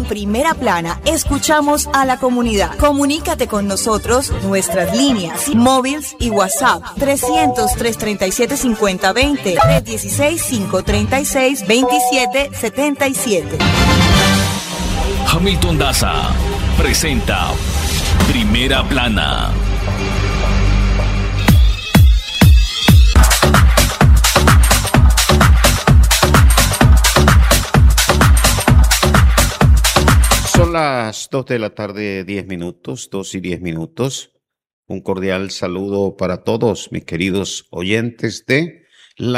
En Primera Plana, escuchamos a la comunidad. Comunícate con nosotros, nuestras líneas, móviles y WhatsApp. 300-337-5020, 316-536-2777. Hamilton Daza presenta Primera Plana. Son las 2 de la tarde, 10 minutos, 2 y 10 minutos. Un cordial saludo para todos mis queridos oyentes de la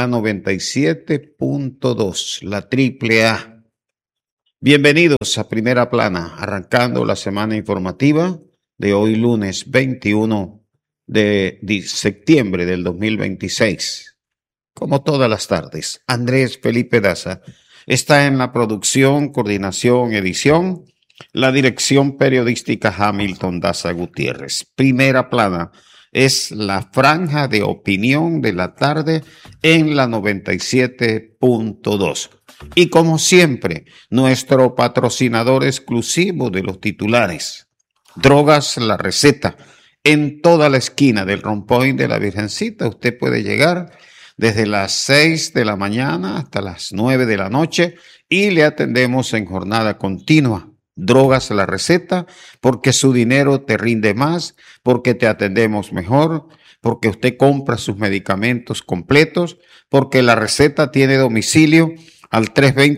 97.2, la AAA. Bienvenidos a Primera Plana, arrancando la semana informativa de hoy lunes 21 de septiembre del 2026. Como todas las tardes, Andrés Felipe Daza está en la producción, coordinación, edición. La dirección periodística Hamilton Daza Gutiérrez. Primera Plana es la franja de opinión de la tarde en la 97.2. Y como siempre, nuestro patrocinador exclusivo de los titulares, Drogas La Receta. En toda la esquina del Rompoint de la Virgencita, usted puede llegar desde las 6 de la mañana hasta las 9 de la noche y le atendemos en jornada continua. Drogas La Receta, porque su dinero te rinde más, porque te atendemos mejor, porque usted compra sus medicamentos completos, porque La Receta tiene domicilio al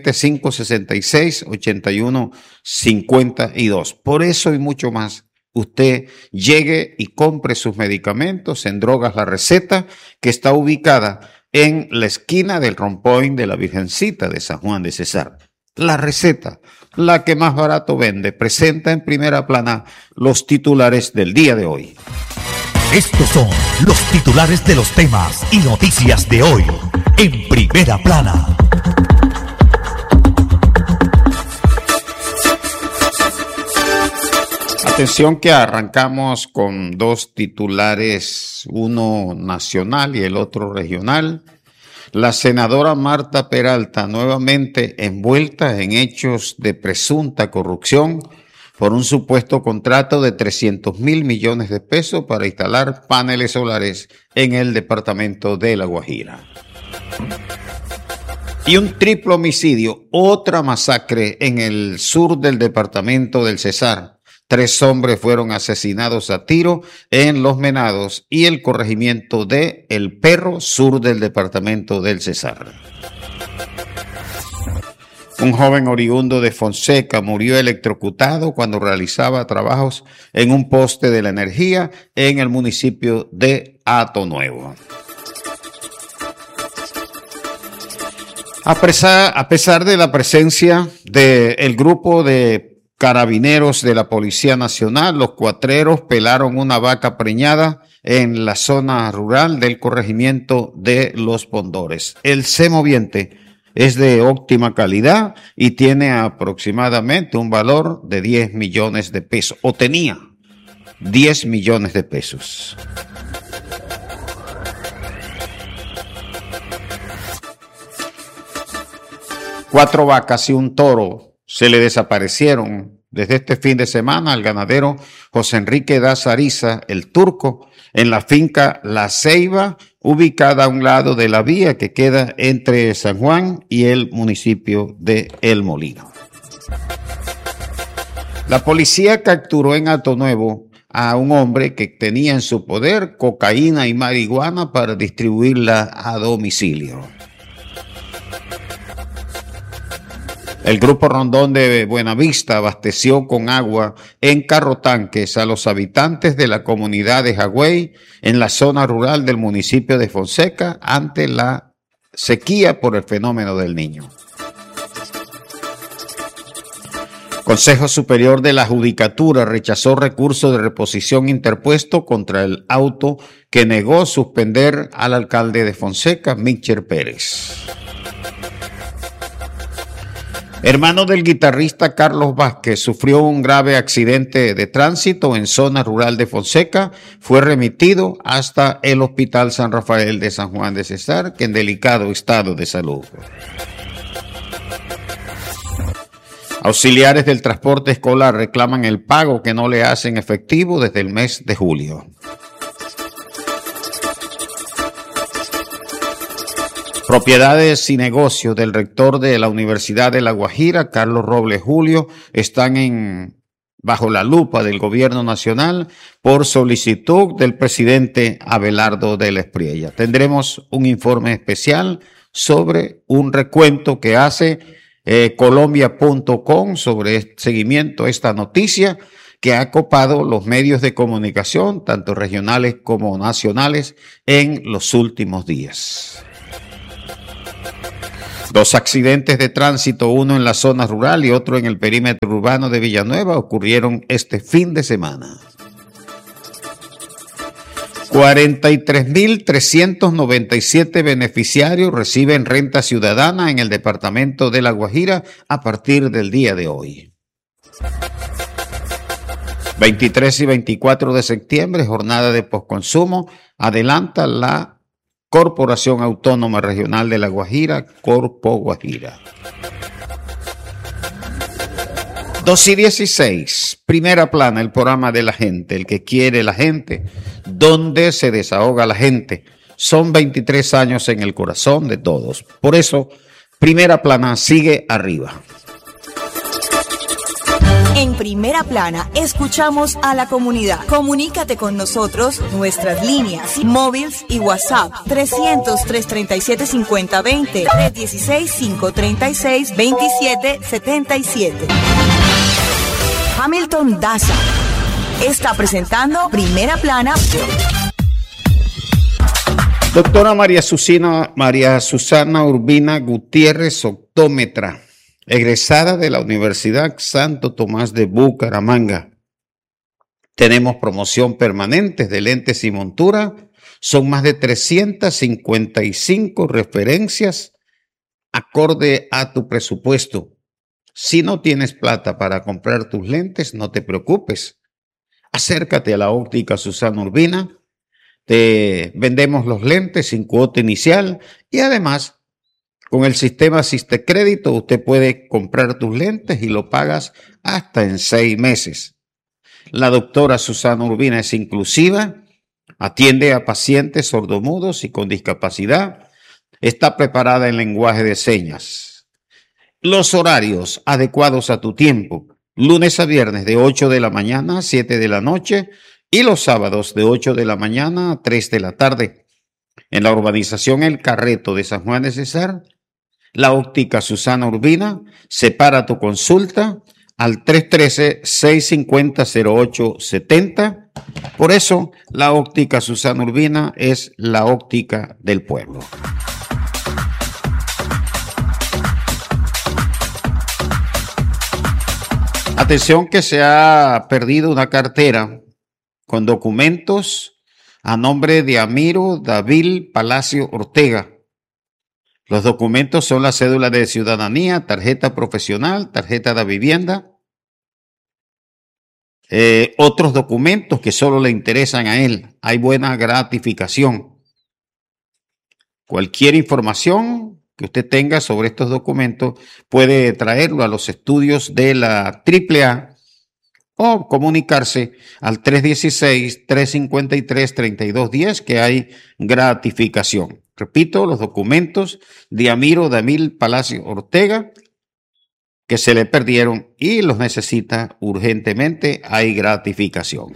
320-566-8152. Por eso y mucho más, usted llegue y compre sus medicamentos en Drogas La Receta, que está ubicada en la esquina del Rompoint de la Virgencita de San Juan de Cesar. La Receta, la que más barato vende, presenta en Primera Plana los titulares del día de hoy. Estos son los titulares de los temas y noticias de hoy en Primera Plana. Atención que arrancamos con dos titulares, uno nacional y el otro regional. La senadora Marta Peralta, nuevamente envuelta en hechos de presunta corrupción por un supuesto contrato de 300.000 millones de pesos para instalar paneles solares en el departamento de La Guajira. Y un triple homicidio, otra masacre en el sur del departamento del Cesar. 3 hombres fueron asesinados a tiro en Los Menados y el corregimiento de El Perro, sur del departamento del Cesar. Un joven oriundo de Fonseca murió electrocutado cuando realizaba trabajos en un poste de la energía en el municipio de Hato Nuevo. A pesar de la presencia del grupo de carabineros de la Policía Nacional, los cuatreros pelaron una vaca preñada en la zona rural del corregimiento de Los Pondores. El semoviente es de óptima calidad y tiene aproximadamente un valor de 10 millones de pesos, o tenía 10 millones de pesos. Cuatro vacas y un toro se le desaparecieron desde este fin de semana al ganadero José Enrique Daza Ariza, el Turco, en la finca La Ceiba, ubicada a un lado de la vía que queda entre San Juan y el municipio de El Molino. La policía capturó en Hato Nuevo a un hombre que tenía en su poder cocaína y marihuana para distribuirla a domicilio. El Grupo Rondón de Buenavista abasteció con agua en carrotanques a los habitantes de la comunidad de Jagüey en la zona rural del municipio de Fonseca ante la sequía por el fenómeno del Niño. Consejo Superior de la Judicatura rechazó recurso de reposición interpuesto contra el auto que negó suspender al alcalde de Fonseca, Micher Pérez. Hermano del guitarrista Carlos Vázquez sufrió un grave accidente de tránsito en zona rural de Fonseca. Fue remitido hasta el Hospital San Rafael de San Juan de Cesar, que en delicado estado de salud. Auxiliares del transporte escolar reclaman el pago que no le hacen efectivo desde el mes de julio. Propiedades y negocios del rector de la Universidad de La Guajira, Carlos Robles Julio, están bajo la lupa del gobierno nacional por solicitud del presidente Abelardo de la Espriella. Tendremos un informe especial sobre un recuento que hace Colombia.com sobre seguimiento a esta noticia que ha copado los medios de comunicación, tanto regionales como nacionales, en los últimos días. 2 accidentes de tránsito, uno en la zona rural y otro en el perímetro urbano de Villanueva, ocurrieron este fin de semana. 43.397 beneficiarios reciben renta ciudadana en el departamento de La Guajira a partir del día de hoy. 23 y 24 de septiembre, jornada de postconsumo, adelanta la Corporación Autónoma Regional de La Guajira, Corpo Guajira. 2:16, Primera Plana, el programa de la gente, el que quiere la gente, donde se desahoga la gente. Son 23 años en el corazón de todos. Por eso, Primera Plana sigue arriba. En Primera Plana, escuchamos a la comunidad. Comunícate con nosotros, nuestras líneas, móviles y WhatsApp. 300-337-5020, 316-536-2777. Hamilton Daza está presentando Primera Plana. Doctora María Susana Urbina Gutiérrez, optómetra, egresada de la Universidad Santo Tomás de Bucaramanga. Tenemos promoción permanente de lentes y montura. Son más de 355 referencias acorde a tu presupuesto. Si no tienes plata para comprar tus lentes, no te preocupes. Acércate a la óptica Susana Urbina. Te vendemos los lentes sin cuota inicial y además con el sistema Sistecrédito usted puede comprar tus lentes y lo pagas hasta en 6 meses. La doctora Susana Urbina es inclusiva, atiende a pacientes sordomudos y con discapacidad, está preparada en lenguaje de señas. Los horarios adecuados a tu tiempo, lunes a viernes de 8 de la mañana a 7 de la noche y los sábados de 8 de la mañana a 3 de la tarde. En la urbanización El Carreto de San Juan de Cesar, la óptica Susana Urbina separa tu consulta al 313-650-0870. Por eso, la óptica Susana Urbina es la óptica del pueblo. Atención que se ha perdido una cartera con documentos a nombre de Amiro David Palacio Ortega. Los documentos son la cédula de ciudadanía, tarjeta profesional, tarjeta de vivienda, otros documentos que solo le interesan a él. Hay buena gratificación. Cualquier información que usted tenga sobre estos documentos puede traerlo a los estudios de la AAA o comunicarse al 316-353-3210 que hay gratificación. Repito, los documentos de Amiro David Palacio Ortega que se le perdieron y los necesita urgentemente, hay gratificación.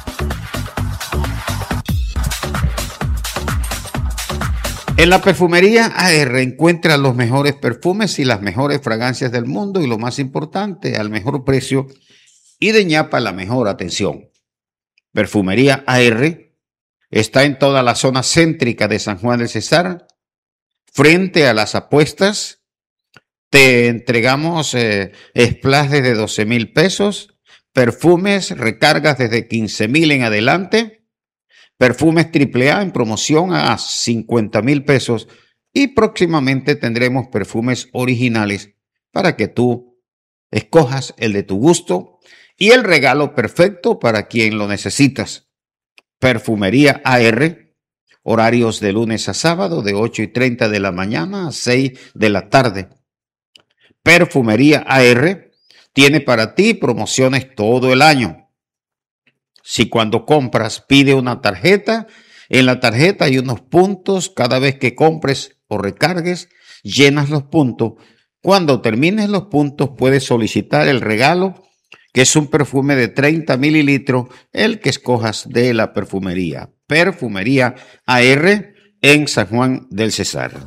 En la perfumería AR encuentra los mejores perfumes y las mejores fragancias del mundo y lo más importante, al mejor precio y de ñapa la mejor atención. Perfumería AR está en toda la zona céntrica de San Juan de Cesar, frente a las apuestas. Te entregamos splash desde 12,000 pesos, perfumes, recargas desde 15,000 en adelante, perfumes AAA en promoción a 50,000 pesos y próximamente tendremos perfumes originales para que tú escojas el de tu gusto y el regalo perfecto para quien lo necesitas. Perfumería AR, horarios de lunes a sábado de 8:30 de la mañana a 6 de la tarde. Perfumería AR, tiene para ti promociones todo el año. Si cuando compras pide una tarjeta, en la tarjeta hay unos puntos. Cada vez que compres o recargues, llenas los puntos. Cuando termines los puntos, puedes solicitar el regalo, que es un perfume de 30 mililitros, el que escojas de la perfumería. Perfumería AR en San Juan del Cesar.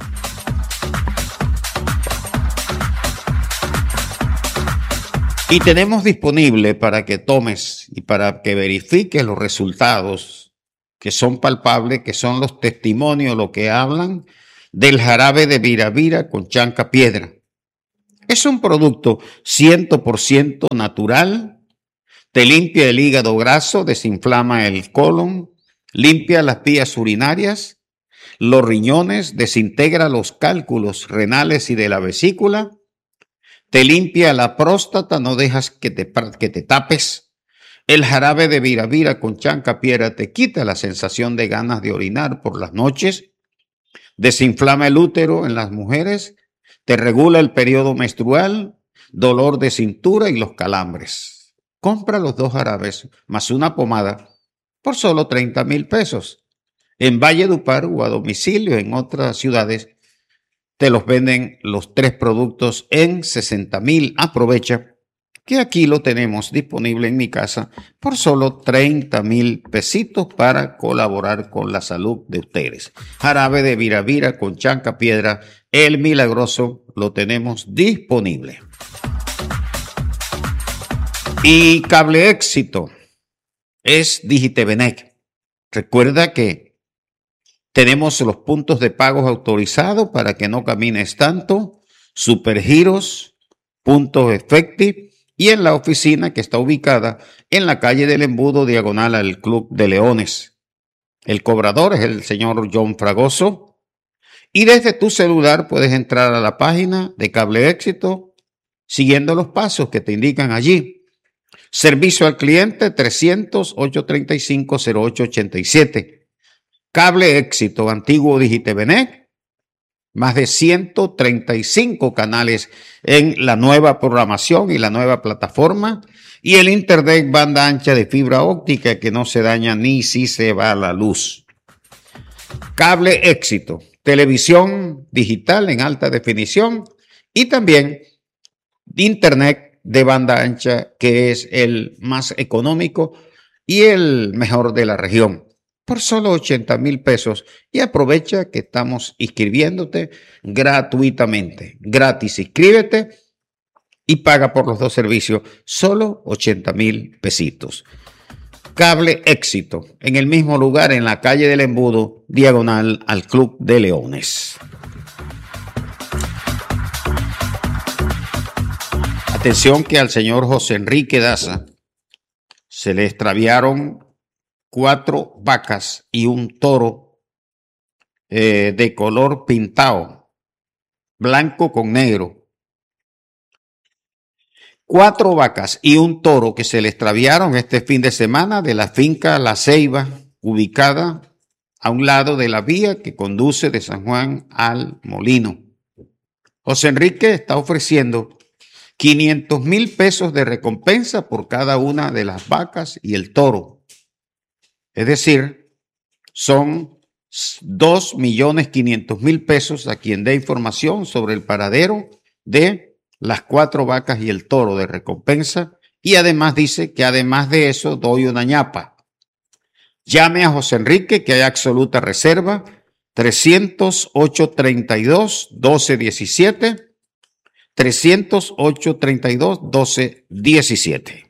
Y tenemos disponible para que tomes y para que verifiques los resultados que son palpables, que son los testimonios, lo que hablan del jarabe de Viravira con chanca piedra. Es un producto 100% natural, te limpia el hígado graso, desinflama el colon, limpia las vías urinarias, los riñones, desintegra los cálculos renales y de la vesícula, te limpia la próstata, no dejas que te tapes. El jarabe de Viravira con chanca piedra te quita la sensación de ganas de orinar por las noches, desinflama el útero en las mujeres, te regula el periodo menstrual, dolor de cintura y los calambres. Compra los 2 jarabes más una pomada por solo 30,000 pesos. En Valledupar o a domicilio en otras ciudades te los venden los 3 productos en 60,000. Aprovecha que aquí lo tenemos disponible en mi casa por solo 30,000 pesitos para colaborar con la salud de ustedes. Jarabe de Viravira con chanca piedra, el milagroso, lo tenemos disponible. Y Cable Éxito es Digitebenec. Recuerda que tenemos los puntos de pagos autorizados para que no camines tanto, Supergiros, puntos Efecti, y en la oficina que está ubicada en la calle del Embudo, diagonal al Club de Leones. El cobrador es el señor John Fragoso. Y desde tu celular puedes entrar a la página de Cable Éxito siguiendo los pasos que te indican allí. Servicio al cliente 300-835-0887. Cable Éxito, antiguo Digitebenec. Más de 135 canales en la nueva programación y la nueva plataforma. Y el internet banda ancha de fibra óptica que no se daña ni si se va la luz. Cable Éxito, televisión digital en alta definición y también internet de banda ancha que es el más económico y el mejor de la región. Por solo 80,000 pesos y aprovecha que estamos inscribiéndote gratuitamente. Gratis, inscríbete y paga por los 2 servicios solo 80,000 pesitos. Cable Éxito, en el mismo lugar en la calle del Embudo, diagonal al Club de Leones. Atención que al señor José Enrique Daza se le extraviaron 4 vacas y un toro de color pintado, blanco con negro. 4 vacas y un toro que se le extraviaron este fin de semana de la finca La Ceiba, ubicada a un lado de la vía que conduce de San Juan al Molino. José Enrique está ofreciendo 500,000 pesos de recompensa por cada una de las vacas y el toro. Es decir, son 2,500,000 pesos a quien dé información sobre el paradero de las 4 vacas y el toro de recompensa. Y además dice que además de eso doy una ñapa. Llame a José Enrique que hay absoluta reserva. 308-32-1217. 308-32-1217.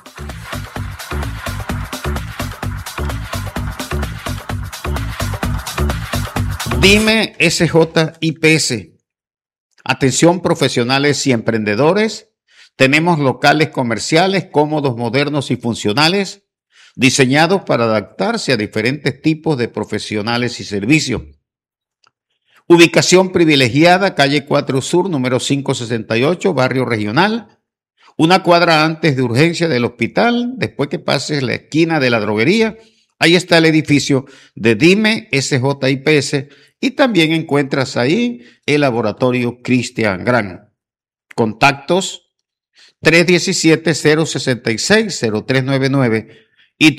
Dime SJIPS. Atención profesionales y emprendedores. Tenemos locales comerciales cómodos, modernos y funcionales, diseñados para adaptarse a diferentes tipos de profesionales y servicios. Ubicación privilegiada, calle 4 Sur, número 568, barrio regional. Una cuadra antes de urgencia del hospital, después que pases la esquina de la droguería. Ahí está el edificio de Dime SJIPS y también encuentras ahí el laboratorio Cristian Gran. Contactos 317-066-0399 y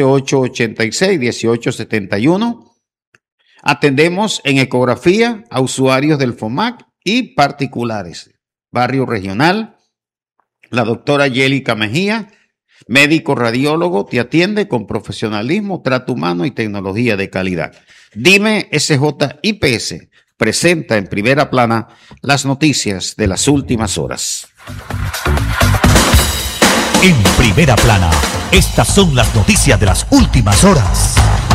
312-886-1871. Atendemos en ecografía a usuarios del FOMAC y particulares. Barrio Regional, la doctora Yélica Mejía, médico radiólogo, te atiende con profesionalismo, trato humano y tecnología de calidad. Dime SJIPS presenta en Primera Plana las noticias de las últimas horas. En Primera Plana, estas son las noticias de las últimas horas.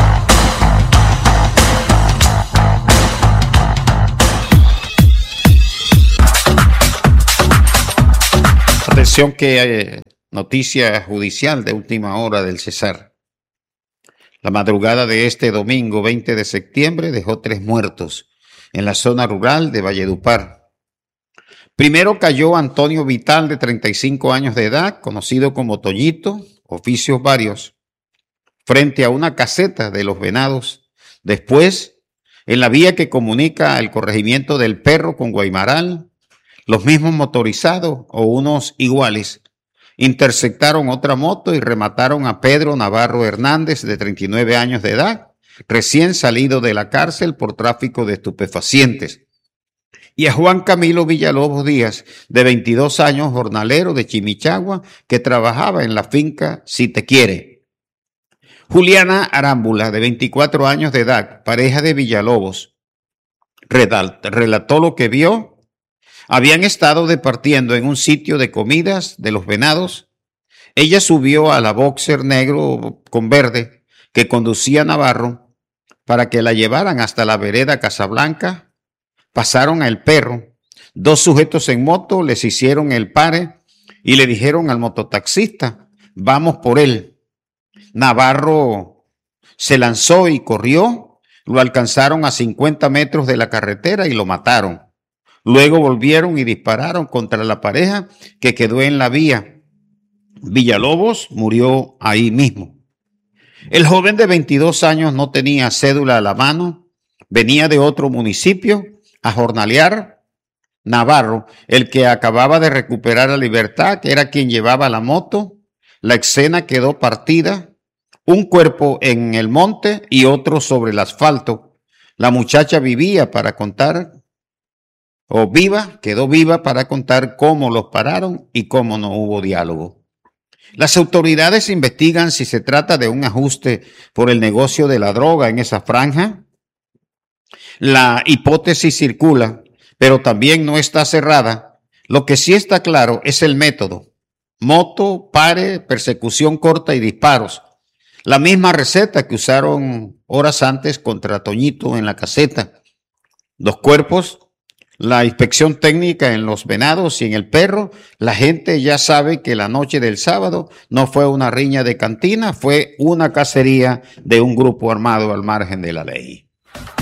Atención que noticia judicial de última hora del Cesar. La madrugada de este domingo 20 de septiembre dejó 3 muertos en la zona rural de Valledupar. Primero cayó Antonio Vital, de 35 años de edad, conocido como Toñito, oficios varios, frente a una caseta de Los Venados. Después, en la vía que comunica el corregimiento del Perro con Guaymaral, los mismos motorizados o unos iguales interceptaron otra moto y remataron a Pedro Navarro Hernández, de 39 años de edad, recién salido de la cárcel por tráfico de estupefacientes, y a Juan Camilo Villalobos Díaz, de 22 años, jornalero de Chimichagua, que trabajaba en la finca Si Te Quiere. Juliana Arámbula, de 24 años de edad, pareja de Villalobos, relató lo que vio. Habían estado departiendo en un sitio de comidas de Los Venados. Ella subió a la boxer negro con verde que conducía Navarro para que la llevaran hasta la vereda Casablanca. Pasaron al Perro. 2 sujetos en moto les hicieron el pare y le dijeron al mototaxista: vamos por él. Navarro se lanzó y corrió. Lo alcanzaron a 50 metros de la carretera y lo mataron. Luego volvieron y dispararon contra la pareja que quedó en la vía. Villalobos murió ahí mismo. El joven de 22 años no tenía cédula a la mano, venía de otro municipio a jornalear. Navarro, el que acababa de recuperar la libertad, que era quien llevaba la moto. La escena quedó partida, un cuerpo en el monte y otro sobre el asfalto. La muchacha quedó viva para contar cómo los pararon y cómo no hubo diálogo. Las autoridades investigan si se trata de un ajuste por el negocio de la droga en esa franja. La hipótesis circula, pero también no está cerrada. Lo que sí está claro es el método: moto, pare, persecución corta y disparos. La misma receta que usaron horas antes contra Toñito en la caseta. 2 cuerpos, la inspección técnica en Los Venados y en el Perro. La gente ya sabe que la noche del sábado no fue una riña de cantina, fue una cacería de un grupo armado al margen de la ley.